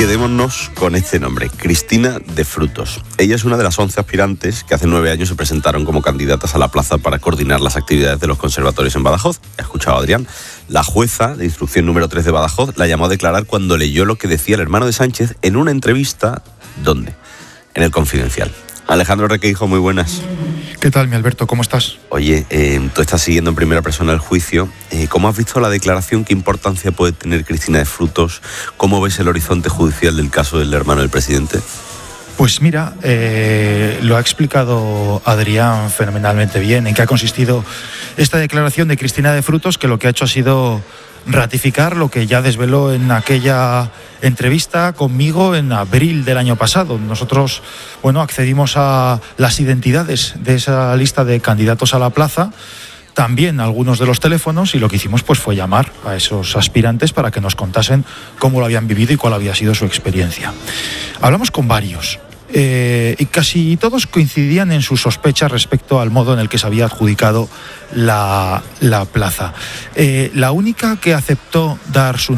Quedémonos con este nombre, Cristina de Frutos. Ella es una de las 11 aspirantes que hace 9 años se presentaron como candidatas a la plaza para coordinar las actividades de los conservatorios en Badajoz. Ha escuchado a Adrián. La jueza de instrucción número 3 de Badajoz la llamó a declarar cuando leyó lo que decía el hermano de Sánchez en una entrevista. ¿Dónde? En El Confidencial. Alejandro Requeijo, muy buenas. ¿Qué tal, mi Alberto? ¿Cómo estás? Oye, tú estás siguiendo en primera persona el juicio. ¿Cómo has visto la declaración? ¿Qué importancia puede tener Cristina de Frutos? ¿Cómo ves el horizonte judicial del caso del hermano del presidente? Pues mira, lo ha explicado Adrián fenomenalmente bien en qué ha consistido esta declaración de Cristina de Frutos, que lo que ha hecho ha sido ratificar lo que ya desveló en aquella entrevista conmigo en abril del año pasado. Nosotros, accedimos a las identidades de esa lista de candidatos a la plaza, también algunos de los teléfonos, y lo que hicimos fue llamar a esos aspirantes para que nos contasen cómo lo habían vivido y cuál había sido su experiencia. Hablamos con varios. Y casi todos coincidían en sus sospechas respecto al modo en el que se había adjudicado la plaza. La única que aceptó dar su